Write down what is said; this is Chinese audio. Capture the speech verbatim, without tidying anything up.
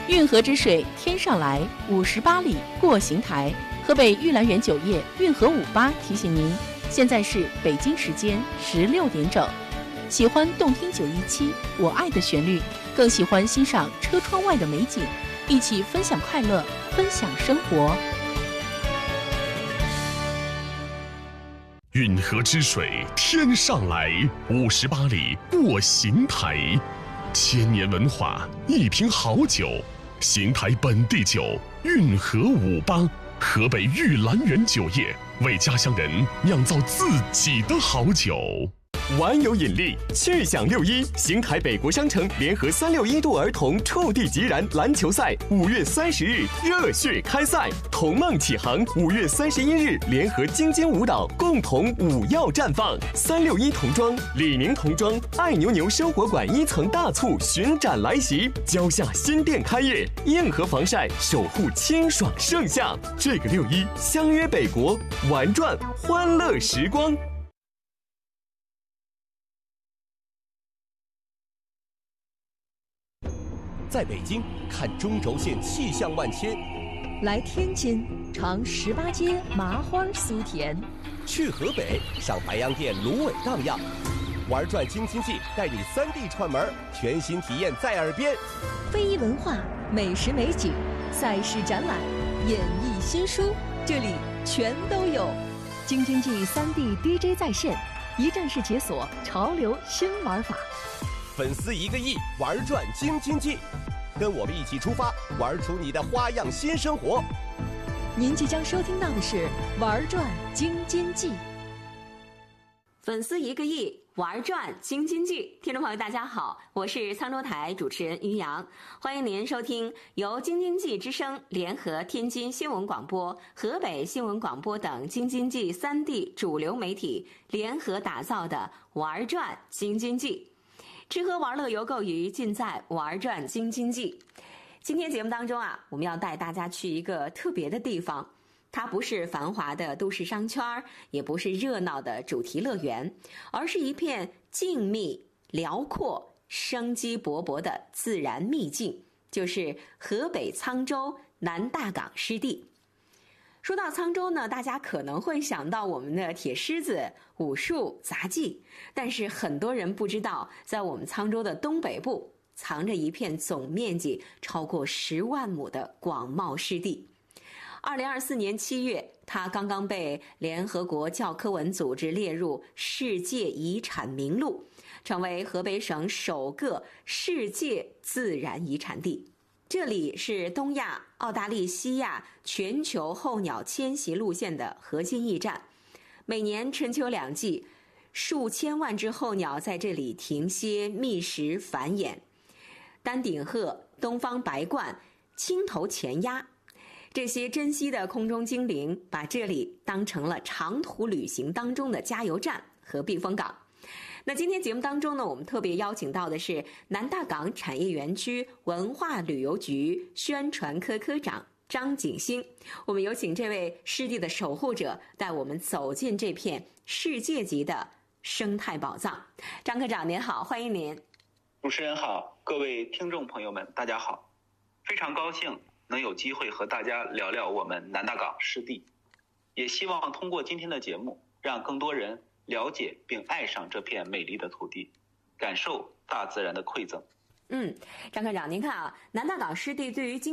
运河之水天上来，五十八里过邢台。河北玉兰园酒业运河五八提醒您，现在是北京时间十六点整。喜欢动听九一七我爱的旋律，更喜欢欣赏车窗外的美景，一起分享快乐，分享生活。 运河之水天上来，五十八里过邢台。千年文化，一瓶好酒，邢台本地酒运河五八，河北玉兰园酒业为家乡人酿造自己的好酒。 玩有引力，趣享六一，邢台北国商城联合三六一度儿童触地即燃篮球赛，五月三十日热血开赛。童梦启航，五月三十一日联合京津舞蹈共同舞耀绽放。三六一童装、李宁童装、爱牛牛生活馆一层大促巡展来袭，蕉下新店开业，硬核防晒守护清爽盛夏。这个六一相约北国，玩转欢乐时光。在北京看中轴线气象万千， 来天津尝十八街麻花酥甜， 去河北赏白洋淀芦苇荡漾，玩转京津冀带你三地串门，全新体验在耳边。 非遗文化、美食美景、赛事展览、演艺新书，这里全都有。京津冀三地 D J 在线，一站式解锁潮流新玩法。 粉丝一个亿，玩转京津冀，跟我们一起出发，玩出你的花样新生活。 您即将收听到的是玩转京津冀。 粉丝一个亿，玩转京津冀。听众朋友大家好，我是沧州台主持人于洋，欢迎您收听由京津冀之声联合天津新闻广播、河北新闻广播等京津冀三地主流媒体联合打造的玩转京津冀。吃喝玩乐游购娱尽在玩转京津冀。今天节目当中啊，我们要带大家去一个特别的地方，它不是繁华的都市商圈，也不是热闹的主题乐园，而是一片静谧、辽阔、生机勃勃的自然秘境，就是河北沧州南大港湿地。说到沧州呢，大家可能会想到我们的铁狮子、武术、杂技，但是很多人不知道，在我们沧州的东北部藏着一片总面积超过十万亩的广袤湿地。二零二四年七月，它刚刚被联合国教科文组织列入世界遗产名录，成为河北省首个世界自然遗产地。这里是东亚、澳大利西亚全球候鸟迁徙路线的核心驿站，每年春秋两季，数千万只候鸟在这里停歇、觅食、繁衍。丹顶鹤、东方白鹳、青头前鸦，这些珍稀的空中精灵把这里当成了长途旅行当中的加油站和避风港。那今天节目当中呢，我们特别邀请到的是南大港产业园区文化旅游局宣传科科长张景星。我们有请这位湿地的守护者带我们走进这片世界级的生态宝藏。张科长您好，欢迎您。 主持人好，各位听众朋友们大家好，非常高兴能有机会和大家聊聊我们南大港湿地，也希望通过今天的节目让更多人了解并爱上这片美丽的土地，感受大自然的馈赠。 嗯，张科长您看啊，南大港湿地对于今